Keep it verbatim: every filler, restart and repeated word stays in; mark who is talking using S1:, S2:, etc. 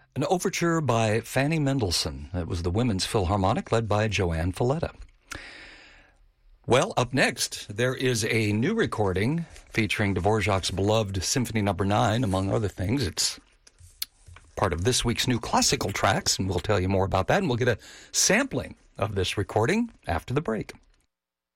S1: An overture by Fanny Mendelssohn. It was the Women's Philharmonic led by Joanne Falletta. Well, up next, there is a new recording featuring Dvorak's beloved Symphony Number nine, among other things. It's part of this week's new classical tracks, and we'll tell you more about that, and we'll get a sampling of this recording after the break.